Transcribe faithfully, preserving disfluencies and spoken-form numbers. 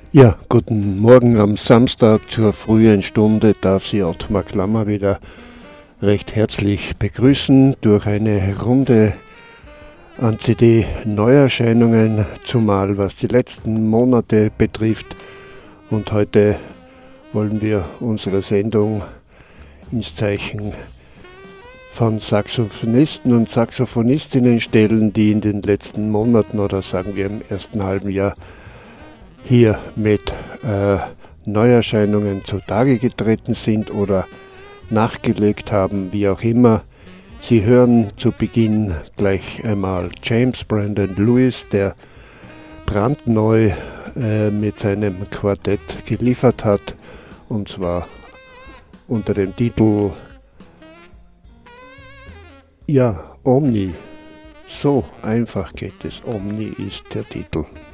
Ja, guten Morgen am Samstag zur frühen Stunde darf Sie Ottmar Klammer wieder recht herzlich begrüßen durch eine Runde an C D-Neuerscheinungen, zumal was die letzten Monate betrifft. Und heute wollen wir unsere Sendung ins Zeichen von Saxophonisten und Saxophonistinnen stellen, die in den letzten Monaten oder sagen wir im ersten halben Jahr hier mit äh, Neuerscheinungen zutage getreten sind oder nachgelegt haben, wie auch immer. Sie hören zu Beginn gleich einmal James Brandon Lewis, der brandneu äh, mit seinem Quartett geliefert hat, und zwar unter dem Titel ja, Omni. So einfach geht es. Omni ist der Titel.